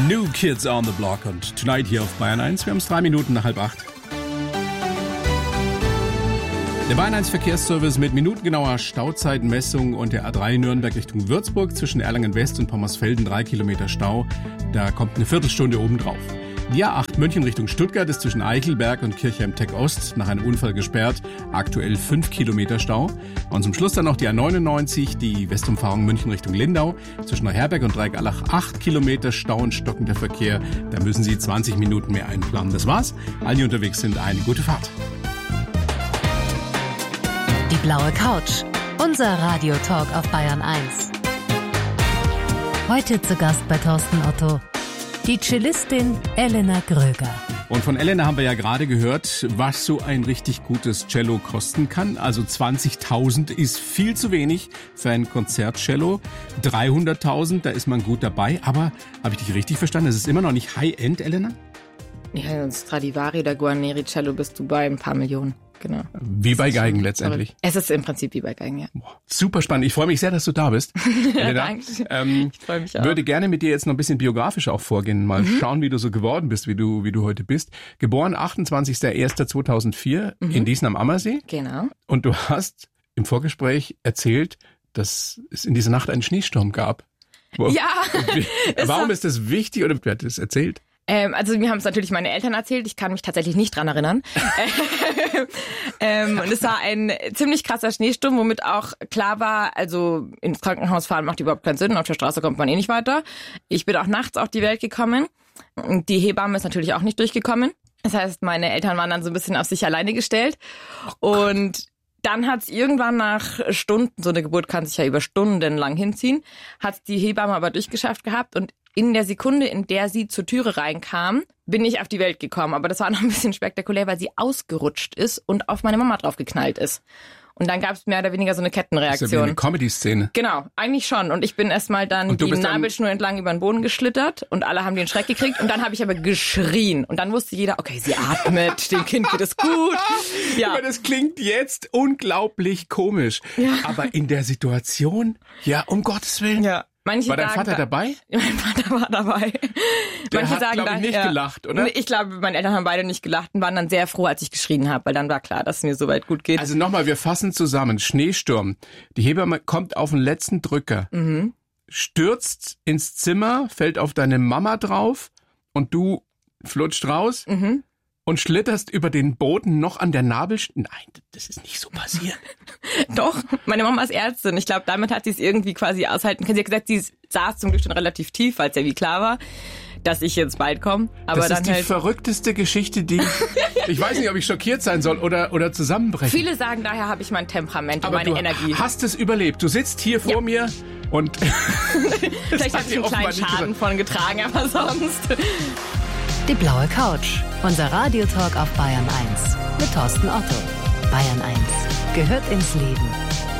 New Kids on the Block und Tonight hier auf Bayern 1. Wir haben es 3 Minuten nach 7:30. Der Bayern 1 Verkehrsservice mit minutengenauer Stauzeitmessung und der A3 Nürnberg Richtung Würzburg zwischen Erlangen West und Pommersfelden 3 Kilometer Stau. Da kommt eine Viertelstunde obendrauf. Die A8 München Richtung Stuttgart ist zwischen Eichelberg und Kirchheim-Tech Ost nach einem Unfall gesperrt. Aktuell 5 Kilometer Stau. Und zum Schluss dann noch die A99, die Westumfahrung München Richtung Lindau. Zwischen Neuherberg und Dreieckallach 8 Kilometer Stau und stockender Verkehr. Da müssen Sie 20 Minuten mehr einplanen. Das war's. Allen, die unterwegs sind, eine gute Fahrt. Die blaue Couch. Unser Radiotalk auf Bayern 1. Heute zu Gast bei Thorsten Otto die Cellistin Elena Gröger. Und von Elena haben wir ja gerade gehört, was so ein richtig gutes Cello kosten kann. Also 20.000 ist viel zu wenig für ein Konzertcello. 300.000, da ist man gut dabei. Aber habe ich dich richtig verstanden? Es ist immer noch nicht High-End, Elena? Ja, ein Stradivari oder Guarneri Cello bist du bei ein paar Millionen. Genau. Wie bei Geigen letztendlich. Es ist im Prinzip wie bei Geigen, ja. Super spannend. Ich freue mich sehr, dass du da bist. Ja, danke. Ich freue mich auch. Würde gerne mit dir jetzt noch ein bisschen biografisch auch vorgehen. Mal schauen, wie du so geworden bist, wie du heute bist. Geboren 28.01.2004 in Diesen am Ammersee. Genau. Und du hast im Vorgespräch erzählt, dass es in dieser Nacht einen Schneesturm gab. Ja. Warum ist das wichtig oder wer hat das erzählt? Also mir haben es natürlich meine Eltern erzählt, ich kann mich tatsächlich nicht dran erinnern. Und es war ein ziemlich krasser Schneesturm, womit auch klar war, also ins Krankenhaus fahren macht überhaupt keinen Sinn, auf der Straße kommt man eh nicht weiter. Ich bin auch nachts auf die Welt gekommen. Die Hebamme ist natürlich auch nicht durchgekommen. Das heißt, meine Eltern waren dann so ein bisschen auf sich alleine gestellt. Und dann hat es irgendwann nach Stunden, so eine Geburt kann sich ja über Stunden lang hinziehen, hat die Hebamme aber durchgeschafft gehabt und in der Sekunde, in der sie zur Türe reinkam, bin ich auf die Welt gekommen. Aber das war noch ein bisschen spektakulär, weil sie ausgerutscht ist und auf meine Mama drauf geknallt ist. Und dann gab es mehr oder weniger so eine Kettenreaktion. Das ist ja wie eine Comedy-Szene. Genau, eigentlich schon. Und ich bin erstmal dann die Nabelschnur entlang über den Boden geschlittert und alle haben den Schreck gekriegt. Und dann habe ich aber geschrien. Und dann wusste jeder, okay, sie atmet, dem Kind geht es gut. Ja. Aber das klingt jetzt unglaublich komisch. Ja. Aber in der Situation, um Gottes Willen. Ja. Manche war dein Vater dabei? Mein Vater war dabei. Der hat, glaube ich, nicht gelacht, oder? Ich glaube, meine Eltern haben beide nicht gelacht und waren dann sehr froh, als ich geschrien habe, weil dann war klar, dass es mir soweit gut geht. Also nochmal, wir fassen zusammen. Schneesturm. Die Hebamme kommt auf den letzten Drücker, stürzt ins Zimmer, fällt auf deine Mama drauf und du flutscht raus und schlitterst über den Boden noch an der Nabelschnur. Nein, das ist nicht so passiert. Doch, meine Mama ist Ärztin. Ich glaube, damit hat sie es irgendwie quasi aushalten können. Sie hat gesagt, sie saß zum Glück schon relativ tief, weil es ja wie klar war, dass ich jetzt bald komme. Aber das dann ist die verrückteste Geschichte, die ich weiß nicht, ob ich schockiert sein soll oder zusammenbrechen. Viele sagen, daher habe ich mein Temperament und aber meine Energie. Du hast es überlebt. Du sitzt hier vor mir und vielleicht habe ich einen kleinen Schaden von getragen, aber sonst. Die blaue Couch. Unser Radiotalk auf Bayern 1 mit Thorsten Otto. Bayern 1 gehört ins Leben.